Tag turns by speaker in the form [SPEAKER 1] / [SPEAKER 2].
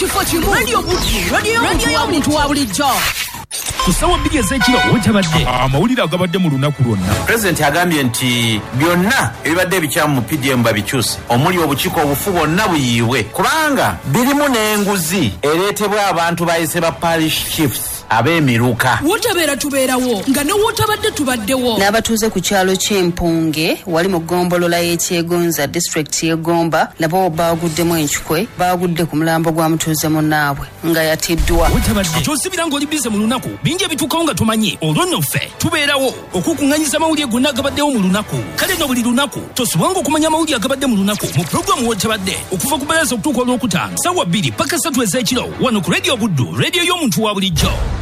[SPEAKER 1] kifo kimu. Radio Buddu, radio y'omuntu wa bulijjo.
[SPEAKER 2] Kusawa bbiri ez'ekiro wetabadde amawulire agabadde mu lunaku lwonna.
[SPEAKER 3] Pulezidenti agambye nti byonna ebibadde ebikyamu mu PDM babikyuse, omuli obukiiko obufu bwonna buyiibwe kubanga birimu n'enguzi ereetebwa abantu bayise ba parish chiefs ab'emiruka.
[SPEAKER 1] Wotabeera tubeerawo nga ne wotabadde tubaddewo.
[SPEAKER 4] N'abatuuze ku kyalo ky'Empunge wali mu ggombolola y'Ekyegonza district y'Egomba nabo baaguddemu enkikwe, baagudde ku mulambo gwa mutuuze munnaabwe nga yatiddwa.
[SPEAKER 2] Wotabadde ky'osibira ng'oli bize mu lunaku bingi ebituukawo nga tumanyi olwo nno ffe tubeerawo okukuŋŋanyiza amawulire gonna agabaddewo mu lunaku. Kale no buli lunaku tosubwanga okumanya amawulire agabadde mu lunaku mu pulogulaamu Wotabadde okuva ku Balaza okutuuka olwokutaano ssaawa 2 paka 3 ez'ekiro wano ku Radio Buddu, radio y'omuntu wa bulijjo.